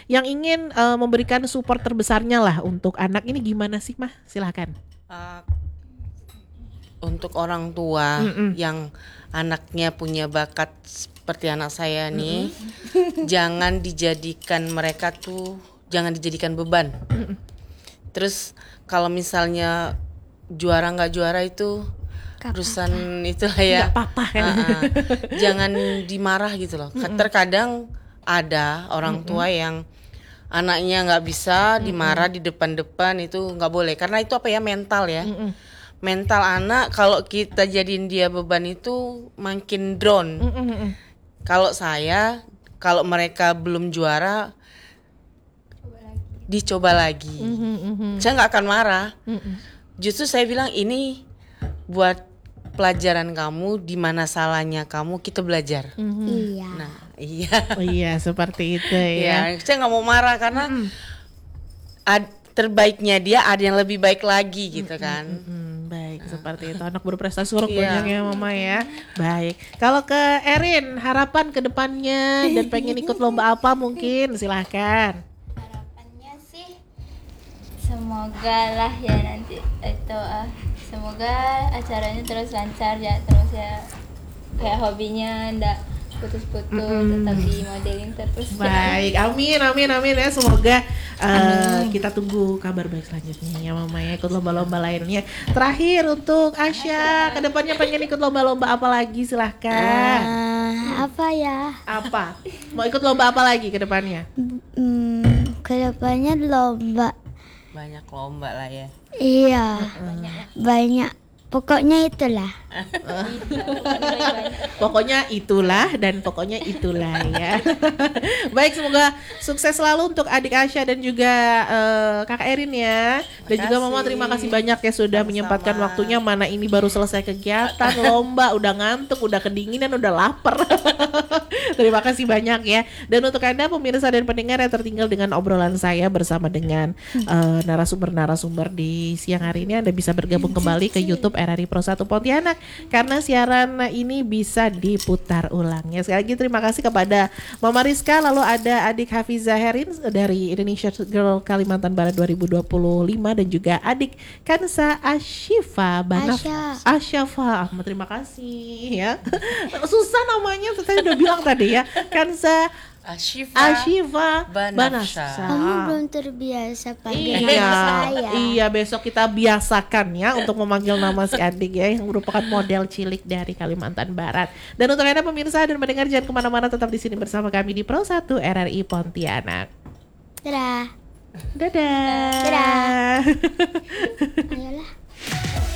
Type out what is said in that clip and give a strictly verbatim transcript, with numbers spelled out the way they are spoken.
yang ingin uh, memberikan support terbesarnya lah untuk anak ini gimana sih Mah? Silakan. Uh, untuk orang tua Mm-mm. yang anaknya punya bakat seperti anak saya nih, jangan dijadikan mereka tuh jangan dijadikan beban. Mm-mm. Terus kalau misalnya juara nggak juara itu Gak urusan apa-apa. Itulah ya. Gak apa-apa ya. Uh-uh. Jangan dimarah gitu loh. Mm-mm. Terkadang ada orang Mm-mm. tua yang anaknya nggak bisa dimarah Mm-mm. di depan-depan, itu nggak boleh karena itu apa ya, mental ya. Mm-mm. Mental anak kalau kita jadiin dia beban itu makin down. Mm-mm. Kalau saya, kalau mereka belum juara dicoba lagi. Mm-hmm. Saya nggak akan marah. Mm-hmm. Justru saya bilang ini buat pelajaran kamu, di mana salahnya kamu, kita belajar. Mm-hmm. Iya. Nah, iya. Oh iya, seperti itu ya. Ya, saya nggak mau marah karena mm-hmm. ad, terbaiknya dia ada yang lebih baik lagi gitu kan. Mm-hmm. Baik, nah. Seperti itu. Anak berprestasi orang banyak ya Mama ya. Baik. Kalau ke Erin, harapan ke depannya dan pengen ikut lomba apa mungkin? Silahkan. Semoga lah ya nanti itu uh, semoga acaranya terus lancar ya, terus ya kayak hobinya ndak putus-putus, mm-hmm. tetap di modeling terus. Baik, ya. amin amin amin ya, semoga uh, kita tunggu kabar baik selanjutnya ya Mama ya, ikut lomba-lomba lainnya. Terakhir untuk Asya, kedepannya pengen ikut lomba-lomba apa lagi, silahkan. Uh, apa ya? Apa? Mau ikut lomba apa lagi kedepannya? Hmm, kedepannya lomba. Banyak lomba lah ya. Iya. Banyak. Banyak. Pokoknya itulah. Pokoknya itulah dan pokoknya itulah ya. Baik, semoga sukses selalu untuk adik Asya dan juga uh, Kakak Erin ya. Dan Makasih. juga Mama terima kasih banyak ya sudah Sama-sama. menyempatkan waktunya. Mana ini baru selesai kegiatan lomba, udah ngantuk, udah kedinginan, udah lapar. Terima kasih banyak ya. Dan untuk Anda pemirsa dan pendengar yang tertinggal dengan obrolan saya bersama dengan uh, narasumber-narasumber di siang hari ini, Anda bisa bergabung kembali ke YouTube R R I Pro satu Pontianak karena siaran ini bisa diputar ulang ya. Sekali lagi terima kasih kepada Mama Rizka, lalu ada adik Hafiza Herin dari Indonesia Girl Kalimantan Barat dua ribu dua puluh lima dan juga adik Kansa Ashifa Banaf Asyafa Ahmad. Terima kasih ya. Susah namanya, saya udah bilang tadi ya. Kansa Ashifa, Ashifa Banafsha. Kamu belum terbiasa panggil iya, nama saya. Iya, besok kita biasakan ya untuk memanggil nama si adik ya, yang merupakan model cilik dari Kalimantan Barat. Dan untuk Anda pemirsa dan mendengar, jangan kemana-mana, tetap di sini bersama kami di Pro satu R R I Pontianak. Dadah. Dadah. Dadah. Ayolah.